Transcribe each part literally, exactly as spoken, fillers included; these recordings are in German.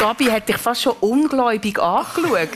Gabi hat dich fast schon ungläubig angeschaut.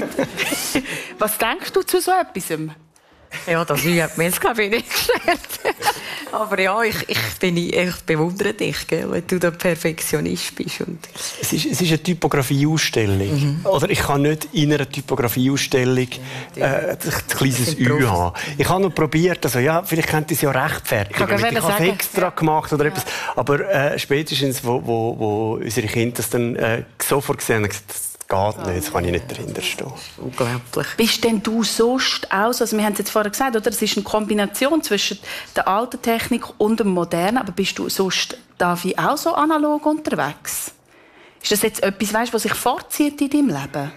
Was denkst du zu so etwas? Ja, das hat mir jetzt glaube ich nicht gestellt. Aber ja, ich, ich, bin, ich bewundere dich, gell, wenn du der Perfektionist bist. Und es, ist, es ist eine Typografieausstellung. Mhm. Oder ich kann nicht in einer Typografieausstellung äh, ein kleines Ü haben. Ich habe noch probiert, also ja, vielleicht könnte ich es ja rechtfertigen. Ich, ich habe es extra ja. gemacht oder ja. etwas. Aber äh, spätestens, wo, wo, wo unsere Kinder das dann äh, sofort gesehen haben, geht nicht, jetzt kann ich nicht dahinter stehen. Unglaublich. Bist denn du sonst aus, also wir haben es jetzt vorher gesagt, oder? Es ist eine Kombination zwischen der alten Technik und dem modernen, aber bist du sonst, Davi, auch so analog unterwegs? Ist das jetzt etwas, weißt, was sich fortzieht in deinem Leben?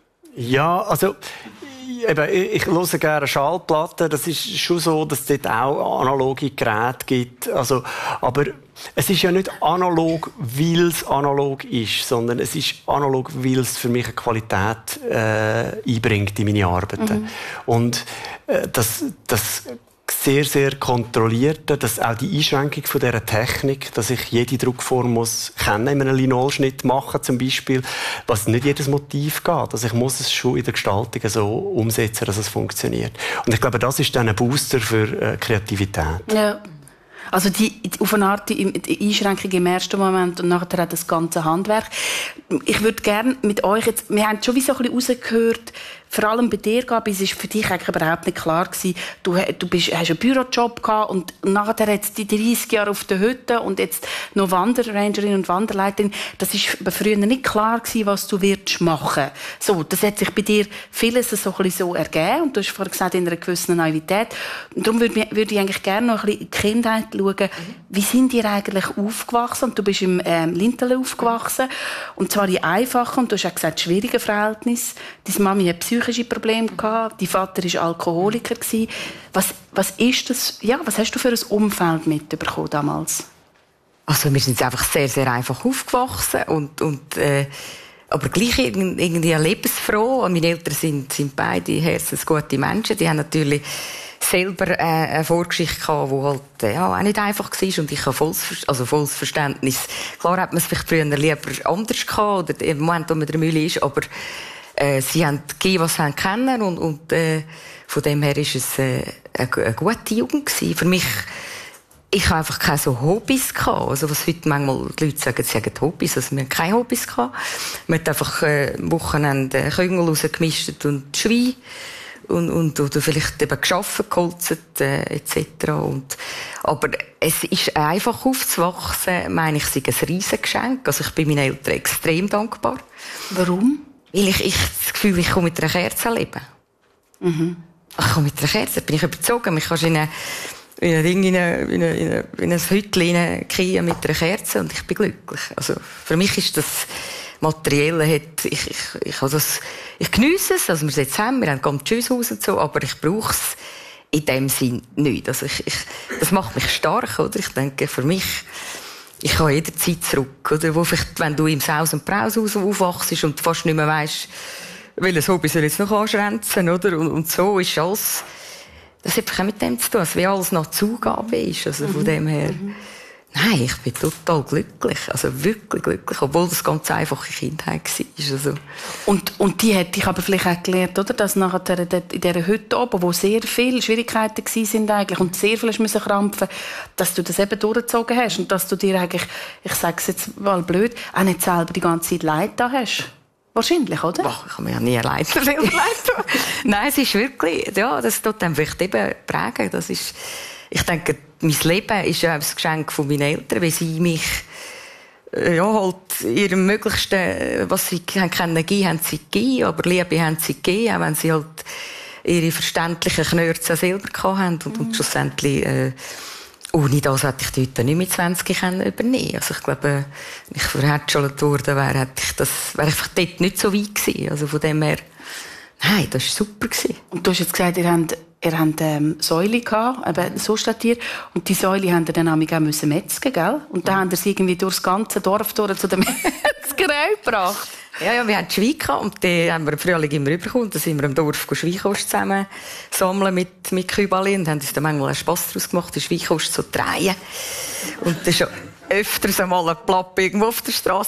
Ja, also eben, ich höre gerne Schallplatten. Das ist schon so, dass es dort auch analoge Geräte gibt. Also, aber es ist ja nicht analog, weil es analog ist, sondern es ist analog, weil es für mich eine Qualität äh, einbringt in meine Arbeiten. Mhm. Und äh, das, das sehr, sehr kontrollierte, dass auch die Einschränkung von dieser Technik, dass ich jede Druckform muss kennen, in einem Linolschnitt machen zum Beispiel, was nicht jedes Motiv geht. Also ich muss es schon in der Gestaltung so umsetzen, dass es funktioniert. Und ich glaube, das ist dann ein Booster für äh, Kreativität. Ja. Also die, auf eine Art die, die Einschränkung im ersten Moment und nachher das ganze Handwerk. Ich würde gerne mit euch jetzt, wir haben schon wie so ein bisschen rausgehört, vor allem bei dir, Gabi, es war für dich eigentlich überhaupt nicht klar gewesen, du, du bist, hast einen Bürojob gehabt und nachher jetzt die dreißig Jahre auf der Hütte und jetzt noch Wanderrangerin und Wanderleiterin. Das war früher nicht klar gewesen, was du wirst machen. So, das hat sich bei dir vieles so ein bisschen so ergeben und du hast vorhin gesagt, in einer gewissen Naivität. Und darum würde, würde ich eigentlich gerne noch ein bisschen in die Kindheit schauen, mhm. wie sind ihr eigentlich aufgewachsen? Und du bist im ähm, Linterle aufgewachsen und zwar in einfachen und du hast auch gesagt, schwierigen Verhältnissen. Deine Mami hat psychische Probleme gehabt, dein Vater war Alkoholiker. Was, was ist das, ja, was hast du für ein Umfeld mitbekommen damals? Also wir sind einfach sehr, sehr einfach aufgewachsen und, und äh, aber gleich irgendwie lebensfroh. Meine Eltern sind, sind beide herzensgute Menschen. Die haben natürlich selber äh, eine Vorgeschichte gehabt, die halt äh, ja, auch nicht einfach war. Und ich habe volles, also volles Verständnis. Klar hat man es vielleicht früher lieber anders gehabt, oder im Moment, wo man der Mühle ist, aber äh, sie haben gegeben, was sie haben kennen, und, und äh, von dem her war es äh, eine, eine gute Jugend gewesen. Für mich, ich habe einfach keine so Hobbys gehabt. Also was heute manchmal die Leute sagen, sie haben Hobbys, also wir haben keine Hobbys gehabt. Wir haben einfach äh, am Wochenende Küngel rausgemischt und Schwein. Und, und, oder vielleicht eben geschaffen, geholzt, äh, et cetera. Und, aber es ist einfach aufzuwachsen, meine ich, sei ein Riesengeschenk. Also ich bin meinen Eltern extrem dankbar. Warum? Weil ich, ich das Gefühl, ich komme mit einer Kerze leben. Mhm. Ich komme mit einer Kerze, bin ich überzogen. Ich kann in ein, in ein Ding, in ein, in ein, in ein Hütchen hineingehen mit einer Kerze und ich bin glücklich. Also für mich ist das Materielle, hat, ich, ich, ich, also das, ich geniesse es, also wir sind jetzt haben, wir haben ganz schönes Haus und so, aber ich brauche es in dem Sinn nicht. Also ich, ich, das macht mich stark, oder? Ich denke, für mich, ich kann jederzeit zurück, oder? Wo vielleicht, wenn du im Saus- und Braushaus aufwachst und fast nicht mehr weisst, welches Hobby soll jetzt noch anschränzen, oder? Und, und so ist alles, das hat einfach auch mit dem zu tun, wie alles noch Zugabe ist, also von mhm. dem her. Mhm. Nein, ich bin total glücklich, also wirklich glücklich, obwohl das ganz einfache Kindheit war. Also. Und, und die hat dich aber vielleicht auch gelernt, oder, dass nachher in dieser Hütte oben, wo sehr viele Schwierigkeiten waren eigentlich und sehr viel musste krampfen, dass du das eben durchgezogen hast und dass du dir eigentlich, ich sage es jetzt mal blöd, auch nicht selber die ganze Zeit Leid da hast. Wahrscheinlich, oder? Ach, ich habe mir ja nie Leid Nein, es ist wirklich, ja, das tut einem vielleicht eben prägen. Das ist, ich denke, mein Leben ist ja ein Geschenk von meinen Eltern, weil sie mich ja, halt ihrem Möglichsten, was sie können geben, haben sie gegeben, aber Liebe haben sie gegeben, auch wenn sie halt ihre verständlichen Knörze selber hatten. Und, mhm. und schlussendlich, äh, ohne das hätte ich die heute nicht mit zwanzig übernehmen können. Also ich glaube, wenn ich verhätschelt worden wäre, hätte ich das, wäre ich dort nicht so weit gewesen. Also von dem her, nein, das war super gewesen. Und du hast jetzt gesagt, ihr habt Ihr habt ähm, Säule gehabt, eben so steht hier. Und die Säule haben ihr dann auch metzen müssen, gell? Und dann haben sie irgendwie durchs ganze Dorf durch zu der Metzgerei gebracht. Ja, ja, wir hatten Schwein gehabt und die haben wir im Frühling immer rübergekommen. Da sind wir im Dorf Schweinkost zusammen sammeln mit, mit Kübali und haben uns dann manchmal einen Spass daraus gemacht, die Schweinkost zu drehen. Und das ist ja öfters einmal ein Plapp irgendwo auf der Straße.